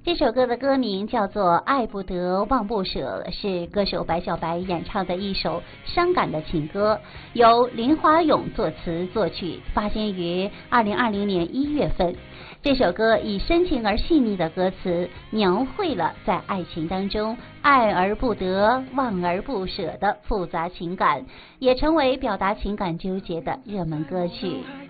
这首歌的歌名叫做《爱不得忘不舍》，是歌手白小白演唱的一首伤感的情歌，由林华勇作词作曲，发行于2020年1月份。这首歌以深情而细腻的歌词，描绘了在爱情当中爱而不得、忘而不舍的复杂情感，也成为表达情感纠结的热门歌曲。